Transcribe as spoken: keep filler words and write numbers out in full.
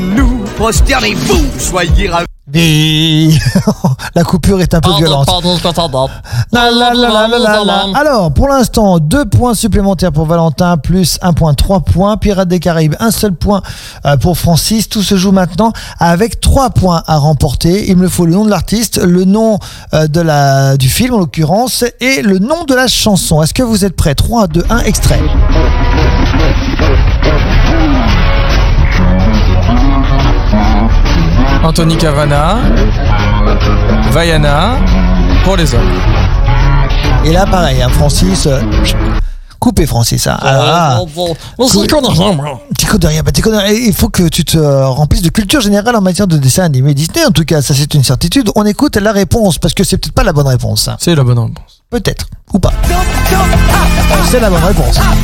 Nous, prosternez-vous, soyez ravis. Oui. La coupure est un peu violente. Pardon, pardon, La, la, la, la, la, la, la. Alors, pour l'instant, deux points supplémentaires pour Valentin, plus un point, trois points. Pirates des Caraïbes, un seul point euh, pour Francis. Tout se joue maintenant avec trois points à remporter. Il me faut le nom de l'artiste, le nom euh, de la, du film en l'occurrence, et le nom de la chanson. Est-ce que vous êtes prêts? Trois, deux, un, extrait. Anthony Cavana, Vaiana, pour les hommes. Et là, pareil, hein, Francis. Euh, coupez, Francis. Hein. Ah, C'est con d'argent, moi. T'y connais rien, bah, t'y connais rien. Il faut que tu te euh, remplisses de culture générale en matière de dessin animé Disney. En tout cas, ça c'est une certitude. On écoute la réponse parce que c'est peut-être pas la bonne réponse. Hein. C'est la bonne réponse. Peut-être ou pas. C'est la bonne réponse.